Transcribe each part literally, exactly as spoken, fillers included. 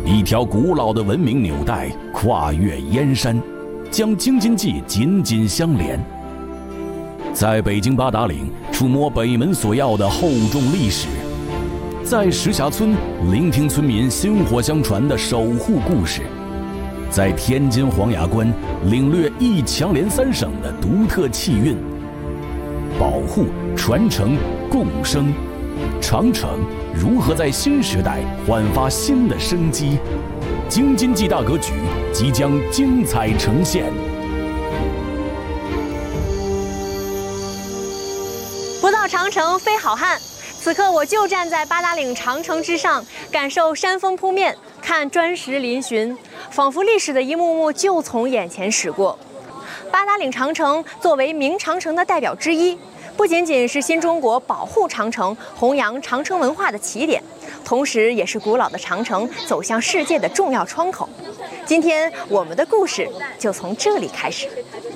一条古老的文明纽带跨越燕山，将京津冀紧紧相连。在北京八达岭触摸北门所要的厚重历史，在石峡村聆听村民薪火相传的守护故事，在天津黄崖关领略一强连三省的独特气韵。保护、传承、共生，长城如何在新时代焕发新的生机？京津冀大格局即将精彩呈现。 不到长城非好汉，此刻我就站在八达岭长城之上，感受山峰扑面，看砖石嶙峋，仿佛历史的一幕幕就从眼前驶过。八达岭长城作为明长城的代表之一，不仅仅是新中国保护长城、弘扬长城文化的起点，同时也是古老的长城走向世界的重要窗口。今天我们的故事就从这里开始。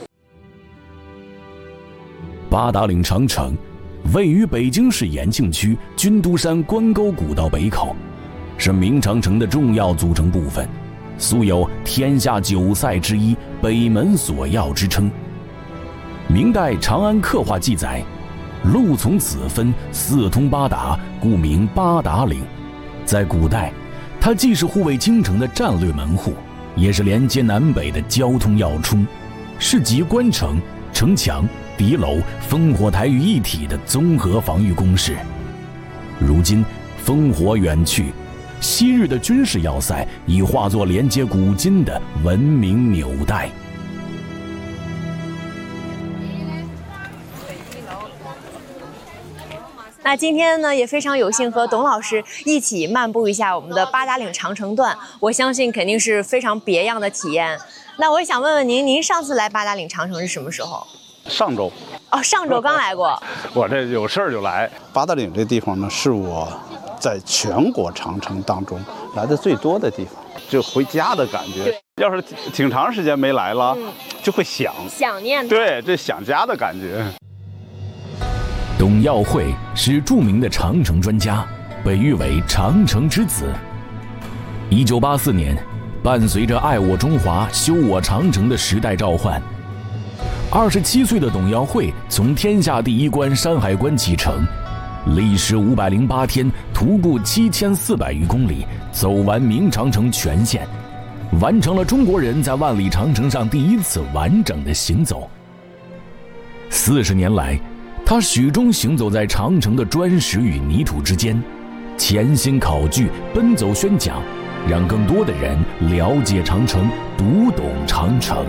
八达岭长城位于北京市延庆区军都山关沟古道北口，是明长城的重要组成部分，素有天下九塞之一、北门锁钥之称。明代长安刻画记载，路从此分，四通八达，故名八达岭。在古代，它既是护卫京城的战略门户，也是连接南北的交通要冲，是集关城、城墙、敌楼、烽火台于一体的综合防御工事。如今烽火远去，昔日的军事要塞已化作连接古今的文明纽带。 那今天呢，也非常有幸和董老师一起漫步一下我们的八达岭长城段，我相信肯定是非常别样的体验。那我也想问问您，您上次来八达岭长城是什么时候？ 上周。 哦，上周刚来过。 我这有事儿就来。八达岭这地方呢，是我在全国长城当中来的最多的地方，就回家的感觉。要是挺长时间没来了，嗯、就会想想念。 对，这想家的感觉。 董耀会是著名的长城专家，被誉为长城之子。一九八四年，伴随着爱我中华、修我长城的时代召唤，二十七岁的董耀会从天下第一关山海关启程，历时五百零八天，徒步七千四百余公里，走完明长城全线，完成了中国人在万里长城上第一次完整的行走。四十年来，他始终行走在长城的砖石与泥土之间，潜心考据，奔走宣讲，让更多的人了解长城，读懂长城。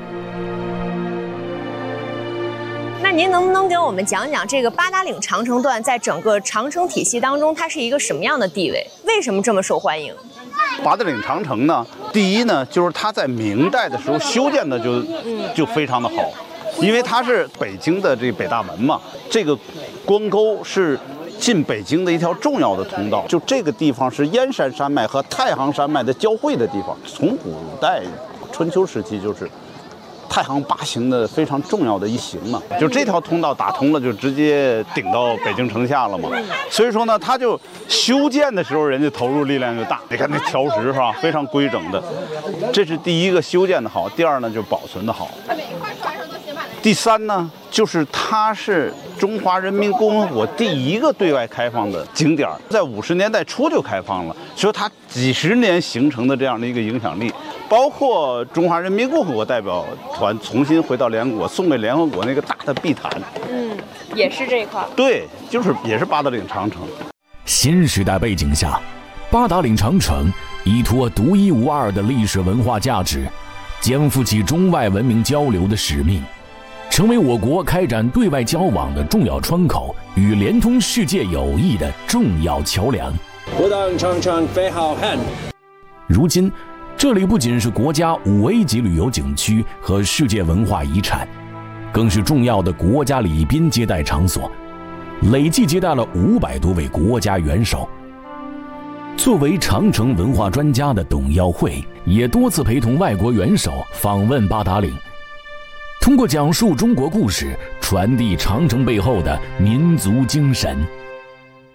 那您能不能给我们讲讲这个八达岭长城段在整个长城体系当中，它是一个什么样的地位？为什么这么受欢迎？ 八达岭长城呢，第一呢，就是它在明代的时候修建的就就非常的好。因为它是北京的这北大门嘛，这个关沟是进北京的一条重要的通道，就这个地方是燕山山脉和太行山脉的交汇的地方。从古代春秋时期就是太行八行的非常重要的一行嘛，就这条通道打通了，就直接顶到北京城下了嘛。所以说呢，它就修建的时候人家投入力量就大，你看那条石是吧，非常规整的，这是第一个修建的好。第二呢，就保存的好。第三呢，就是它是中华人民共和国第一个对外开放的景点，在五十年代初就开放了，所以它几十年形成的这样的一个影响力，包括中华人民共和国代表团重新回到联合国，送给联合国那个大的碧潭， 嗯，也是这一块。 对，就是也是八达岭长城。 新时代背景下，八达岭长城依托独一无二的历史文化价值，肩负起中外文明交流的使命，成为我国开展对外交往的重要窗口与连通世界友谊的重要桥梁。 不当长城非好汉。 如今，这里不仅是国家五 A 级旅游景区和世界文化遗产，更是重要的国家礼宾接待场所，累计接待了五百多位国家元首。作为长城文化专家的董耀会，也多次陪同外国元首访问八达岭，通过讲述中国故事，传递长城背后的民族精神。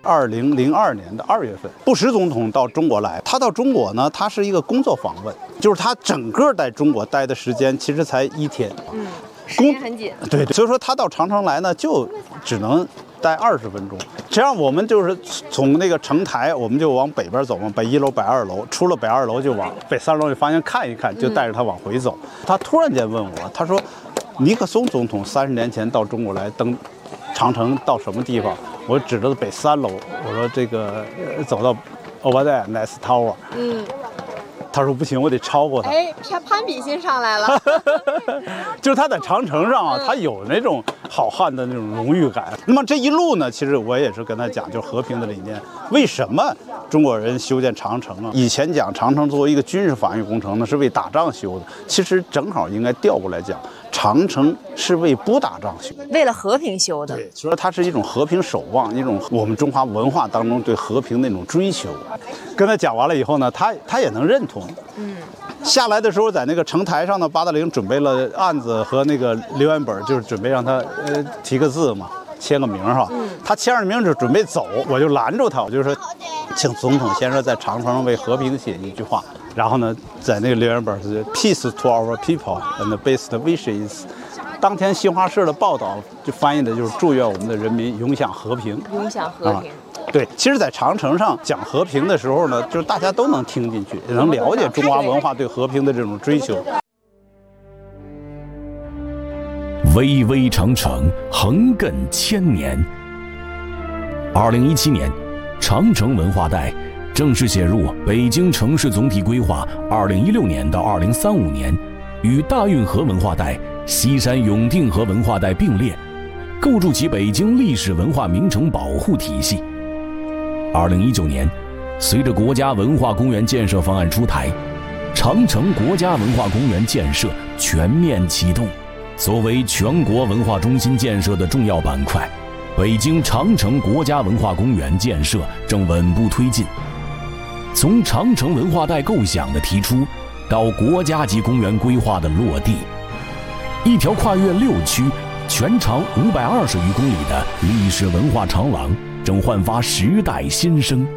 二零零二年的二月份，布什总统到中国来。他到中国呢，他是一个工作访问，就是他整个在中国待的时间其实才一天。 嗯，时间很紧。 对，所以说他到长城来呢，就只能待二十分钟。这样我们就是从那个城台，我们就往北边走嘛，北一楼、北二楼，出了北二楼就往北三楼的方向看一看，就带着他往回走。嗯、他突然间问我，他说：“尼克松总统三十年前到中国来登长城到什么地方？”我指着北三楼，我说：“这个走到 over there next tower。” 嗯。 他说不行，我得超过他。 哎，攀攀比心上来了。 就是他在长城上啊，他有那种好汉的那种荣誉感。那么这一路呢，其实我也是跟他讲，就是和平的理念。为什么中国人修建长城啊？以前讲长城作为一个军事防御工程呢，是为打仗修的。其实正好应该调过来讲，长城是为不打仗修的， 为了和平修的。 对，所以它是一种和平守望，一种我们中华文化当中对和平那种追求。跟他讲完了以后呢，他他也能认同。 嗯， 下来的时候在那个城台上呢，八达岭准备了案子和那个留言本，就是准备让他呃提个字嘛，签个名哈。嗯，他签上名就准备走，我就拦住他，我就说，请总统先生在长城上为和平写一句话。然后呢，在那个留言本是 Peace to our people and the best wishes。当天新华社的报道就翻译的就是祝愿我们的人民永享和平， 永享和平。啊， 对，其实，在长城上讲和平的时候呢，就是大家都能听进去，也能了解中华文化对和平的这种追求。 巍巍长城，横亘千年。二零一七年，长城文化带正式写入北京城市总体规划二零一六年到二零三五年，与大运河文化带、西山永定河文化带并列，构筑起北京历史文化名城保护体系。二零一九年，随着国家文化公园建设方案出台，长城国家文化公园建设全面启动。作为全国文化中心建设的重要板块，北京长城国家文化公园建设正稳步推进。从长城文化带构想的提出，到国家级公园规划的落地，一条跨越六区、全长五百二十余公里的历史文化长廊正焕发时代新生。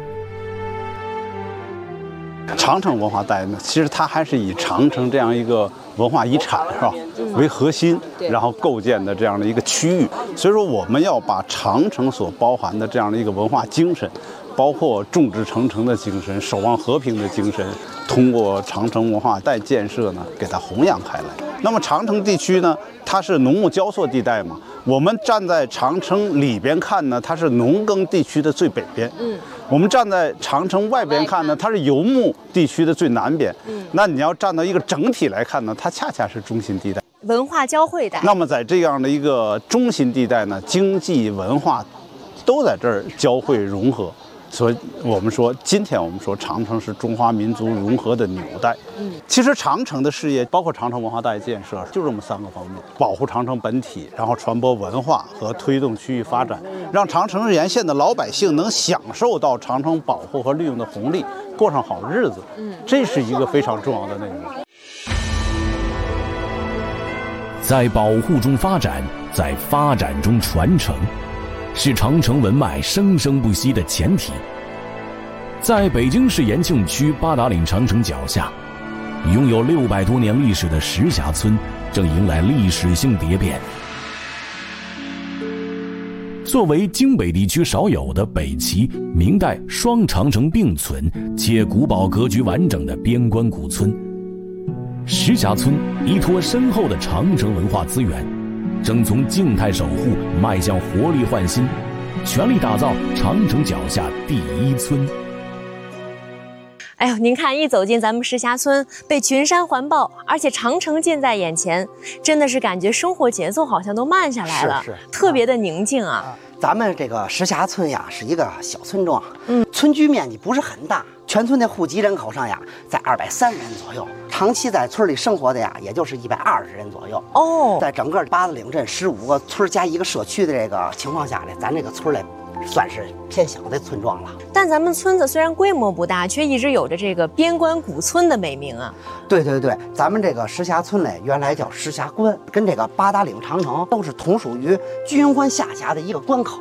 长城文化带呢，其实它还是以长城这样一个文化遗产是吧为核心，然后构建的这样的一个区域。所以说，我们要把长城所包含的这样的一个文化精神，包括众志成城的精神、守望和平的精神，通过长城文化带建设呢，给它弘扬开来。那么长城地区呢，它是农牧交错地带嘛，我们站在长城里边看呢，它是农耕地区的最北边。嗯。我们站在长城外边看呢，它是游牧地区的最南边。嗯，那你要站到一个整体来看呢，它恰恰是中心地带， 文化交汇带。 那么在这样的一个中心地带呢，经济文化都在这儿交汇融合。所以我们说，今天我们说长城是中华民族融合的纽带。嗯，其实长城的事业，包括长城文化带建设，就这么三个方面：保护长城本体，然后传播文化和推动区域发展，让长城沿线的老百姓能享受到长城保护和利用的红利，过上好日子。嗯，这是一个非常重要的内容。 在保护中发展，在发展中传承，是长城文脉生生不息的前提。在北京市延庆区八达岭长城脚下，拥有六百多年历史的石峡村正迎来历史性蝶变。作为京北地区少有的北齐、明代双长城并存且古堡格局完整的边关古村，石峡村依托深厚的长城文化资源，正从静态守护迈向活力焕新，全力打造长城脚下第一村。 哎呦，您看，一走进咱们石峡村，被群山环抱，而且长城近在眼前，真的是感觉生活节奏好像都慢下来了， 是是特别的宁静啊。 啊咱们这个石峡村呀，是一个小村庄，嗯，村居面积不是很大，全村的户籍人口上呀，在二百三十人左右，长期在村里生活的呀，也就是一百二十人左右。哦，在整个八达岭镇十五个村加一个社区的这个情况下呢，咱这个村里算是偏小的村庄了。 但咱们村子虽然规模不大，却一直有着这个边关古村的美名啊。 对对对，咱们这个石峡村嘞，原来叫石峡关，跟这个八达岭长城都是同属于居庸关下辖的一个关口。